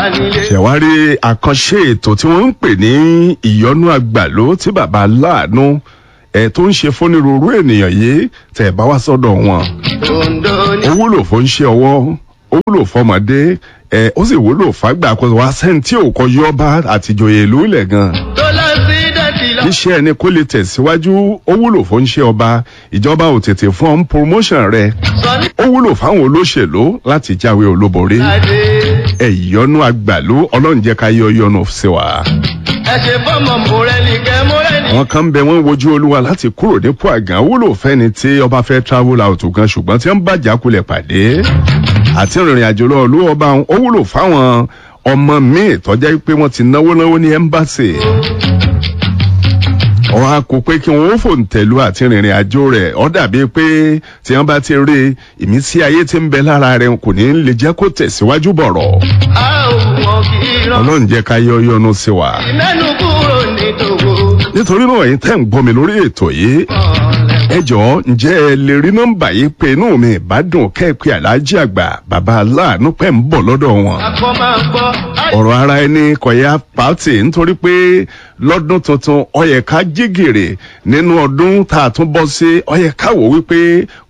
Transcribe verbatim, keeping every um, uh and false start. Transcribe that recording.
ṣẹ̀wárí àkànṣe ètò tí wọ́n ń pè ní ìyọnú àgbàló tí bàbá aláàánú ẹ̀ tó ń ṣe fónírúurú ènìyàn yìí tẹ̀ bá wá sọ́dọ̀ wọn. ó wúlò fún iṣẹ́ ọwọ́ ó wúlò fọmọdé ẹ ó sì wúlò fàgbà àkọsọ wa sẹ́ńtì òkò yọba àtijọ́yè ìlú ilẹ̀ gan. iṣẹ́ ẹni kó lè tẹ̀síwájú ó wúlò fún iṣẹ́ ọba ìjọba ò tètè fún ọ́n promotion rẹ̀ ó wúlò fáwọn olóṣèlú láti jáwé olúborí. ẹ ìyọnú àgbàlú ọlọ́run jẹ́ ká yọ yọnu sí wa. ẹ ṣe fọmọ mọrẹlì kẹ mọrẹlì. àwọn kan ń bẹ wọn wojú olúwa láti kúrò nípò àgàn wúlò fẹ́ni tí ọba fẹ́ travel out gan ṣùgbọ́n tí wọ́n bá jákulẹ̀ pàdé àti ìrìn àjò lọ olú ọba ó wúlò fáwọn ọmọ míì tọ́jà pé wọ́n ti náwó náwó ní ẹ́mbáṣì. wọ́n á kó pé kí wọ́n ó fòǹtẹ̀lú àti ìrìn àjò rẹ̀ ó dàbí pé tí wọ́n bá ti rí ìmísí ayé tí ń bẹ lára rẹ̀ kò ní lè jẹ́ kó tẹ̀síwájú bọ̀rọ̀. ọlọ́run jẹ́ ká yọ yọnu sí wa. ìmẹ́nu kúrò ní tòwó. nítorí náà yìí tẹ́ ń gbọ́ mi lórí ètò yìí ẹ jọ̀ọ́ ǹjẹ́ ẹ lè rí nọ́mbà yìí pé inú mi ìbádùn kẹ́ẹ̀pẹ́ aláàjì àgbà bàbá aláàánú pẹ́ ń bọ̀ lọ́dọ̀ wọn. ọ̀rọ̀ ara ẹni kọ̀yà pàtì nítorí pé lọ́dún tuntun ó yẹ ká jí gìrì nínú ọdún tá a tún bọ́ sí ó yẹ ká wò wípé